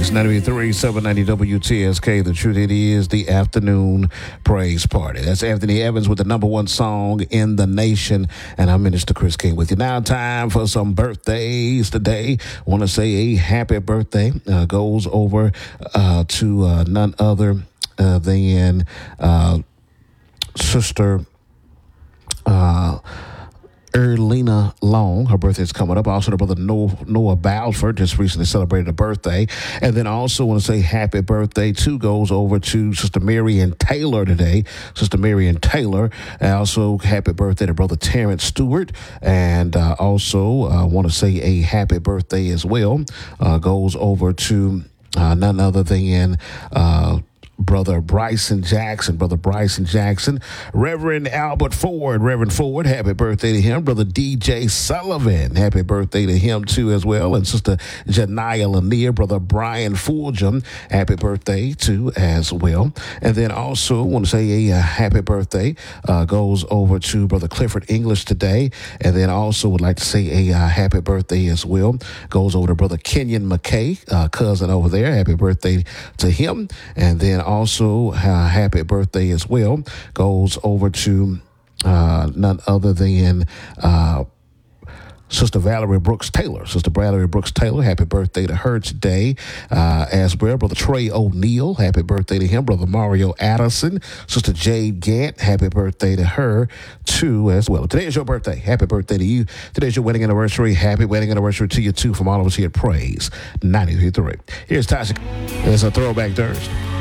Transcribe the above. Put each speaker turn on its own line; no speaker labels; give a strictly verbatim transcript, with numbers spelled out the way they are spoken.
Praise. ninety-three seven ninety W T S K. The truth, it is the afternoon praise party. That's Anthony Evans with the number one song in the nation. And I'm Minister Chris King with you. Now time for some birthdays today. I want to say a happy birthday uh, goes over uh, to uh, none other uh, than uh, Sister uh Erlina Long. Her birthday is coming up. Also, her brother Noah, Noah Balford just recently celebrated a birthday. And then also want to say happy birthday, too, goes over to Sister Marion Taylor today. Sister Marion Taylor. And also, happy birthday to Brother Terrence Stewart. And uh, also uh, want to say a happy birthday as well. Uh, goes over to uh, none other than uh, Brother Bryson Jackson, Brother Bryson Jackson, Reverend Albert Ford, Reverend Ford, happy birthday to him. Brother D J Sullivan, happy birthday to him too as well. And Sister Janiyah Lanier, Brother Brian Fulgham, happy birthday too as well. And then also want to say a uh, happy birthday uh, goes over to Brother Clifford English today. And then also would like to say a uh, happy birthday as well goes over to Brother Kenyon McKay, uh, cousin over there. Happy birthday to him. And then also, uh, happy birthday as well goes over to uh, none other than uh, Sister Valerie Brooks Taylor. Sister Valerie Brooks Taylor, happy birthday to her today uh, as well. Brother Trey O'Neill, happy birthday to him. Brother Mario Addison. Sister Jade Gant, happy birthday to her too as well. Today is your birthday. Happy birthday to you. Today's your wedding anniversary. Happy wedding anniversary to you too from all of us here at Praise ninety-three point three. Here's Tasha. It's a Throwback Thursday.